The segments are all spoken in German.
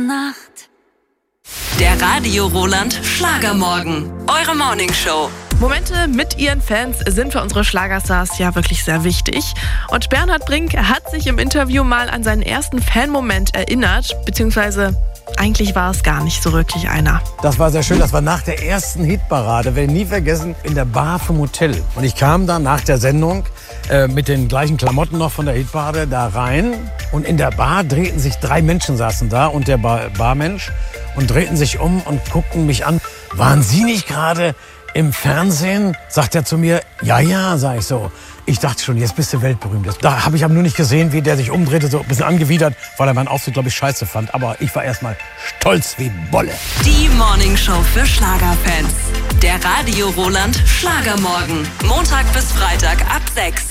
Nacht. Der Radio Roland Schlagermorgen. Eure Morningshow. Momente mit ihren Fans sind für unsere Schlagerstars ja wirklich sehr wichtig. Und Bernhard Brink hat sich im Interview mal an seinen ersten Fanmoment erinnert, beziehungsweise eigentlich war es gar nicht so wirklich einer. Das war sehr schön, das war nach der ersten Hitparade, werde ich nie vergessen, in der Bar vom Hotel. Und ich kam dann nach der Sendung mit den gleichen Klamotten noch von der Hitparade da rein. Und in der Bar drehten sich 3 Menschen, saßen da und der Barmensch und drehten sich um und guckten mich an. Waren Sie nicht gerade im Fernsehen? Sagt er zu mir. Ja, sag ich so. Ich dachte schon, jetzt bist du weltberühmt. Da habe ich aber nur nicht gesehen, wie der sich umdrehte, so ein bisschen angewidert, weil er meinen Auftritt, glaube ich, scheiße fand. Aber ich war erst mal stolz wie Bolle. Die Morningshow für Schlagerfans. Der Radio Roland Schlagermorgen. Montag bis Freitag ab 6.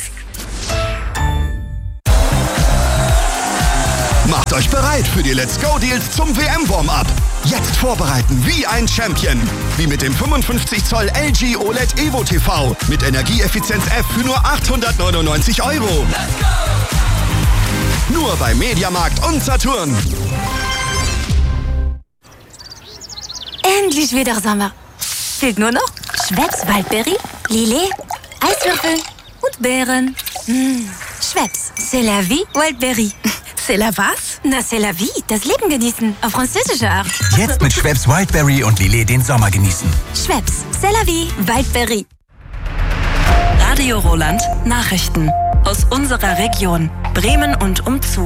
Macht euch bereit für die Let's Go Deals zum WM-Warm-Up. Jetzt vorbereiten wie ein Champion. Wie mit dem 55 Zoll LG OLED Evo TV mit Energieeffizienz F für nur 899 €. Nur bei Mediamarkt und Saturn. Endlich wieder Sommer. Fehlt nur noch Schweppes Waldbeere, Lillet, Eiswürfel und Beeren. Schweppes, c'est la vie, Wildberry. C'est la was? Na, c'est la vie, das Leben genießen, auf französische Art. Jetzt mit Schweppes Wildberry und Lillet den Sommer genießen. Schweppes, c'est la vie, Wildberry. Radio Roland Nachrichten aus unserer Region, Bremen und umzu.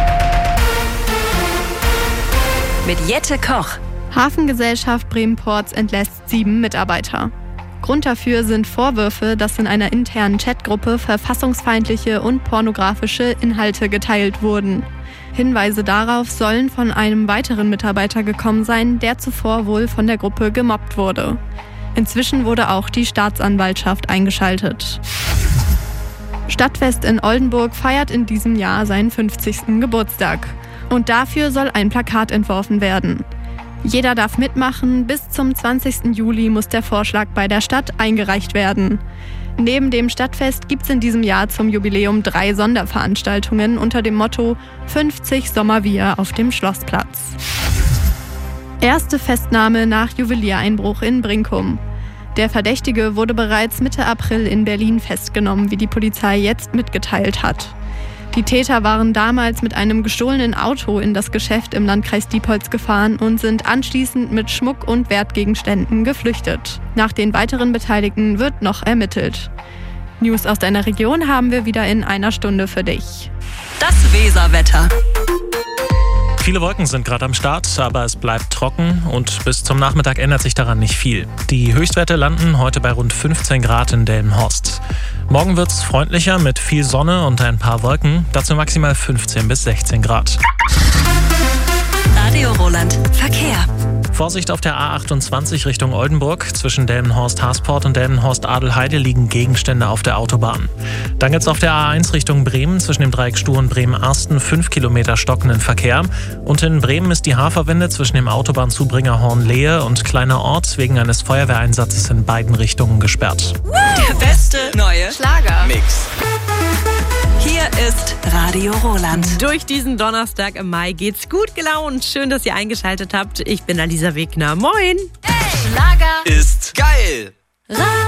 Mit Jette Koch. Hafengesellschaft Bremen-Ports entlässt 7 Mitarbeiter. Grund dafür sind Vorwürfe, dass in einer internen Chatgruppe verfassungsfeindliche und pornografische Inhalte geteilt wurden. Hinweise darauf sollen von einem weiteren Mitarbeiter gekommen sein, der zuvor wohl von der Gruppe gemobbt wurde. Inzwischen wurde auch die Staatsanwaltschaft eingeschaltet. Stadtfest in Oldenburg feiert in diesem Jahr seinen 50. Geburtstag. Und dafür soll ein Plakat entworfen werden. Jeder darf mitmachen, bis zum 20. Juli muss der Vorschlag bei der Stadt eingereicht werden. Neben dem Stadtfest gibt es in diesem Jahr zum Jubiläum 3 Sonderveranstaltungen unter dem Motto 50 Sommerbier auf dem Schlossplatz. Erste Festnahme nach Juweliereinbruch in Brinkum. Der Verdächtige wurde bereits Mitte April in Berlin festgenommen, wie die Polizei jetzt mitgeteilt hat. Die Täter waren damals mit einem gestohlenen Auto in das Geschäft im Landkreis Diepholz gefahren und sind anschließend mit Schmuck und Wertgegenständen geflüchtet. Nach den weiteren Beteiligten wird noch ermittelt. News aus deiner Region haben wir wieder in einer Stunde für dich. Das Weserwetter. Viele Wolken sind gerade am Start, aber es bleibt trocken und bis zum Nachmittag ändert sich daran nicht viel. Die Höchstwerte landen heute bei rund 15 Grad in Delmenhorst. Morgen wird es freundlicher mit viel Sonne und ein paar Wolken, dazu maximal 15 bis 16 Grad. Radio Roland Verkehr. Vorsicht auf der A28 Richtung Oldenburg. Zwischen Delmenhorst-Hasport und Delmenhorst-Adelheide liegen Gegenstände auf der Autobahn. Dann gibt es auf der A1 Richtung Bremen zwischen dem Dreieck Stuhr und Bremen-Arsten 5 Kilometer stockenden Verkehr. Und in Bremen ist die Haferwende zwischen dem Autobahnzubringer Hornlehe und Kleiner Ort wegen eines Feuerwehreinsatzes in beiden Richtungen gesperrt. Der beste neue Mix. Hier ist Radio Roland. Durch diesen Donnerstag im Mai geht's gut gelaunt. Schön, dass ihr eingeschaltet habt. Ich bin Alisa Wegner. Moin! Schlager Ist geil.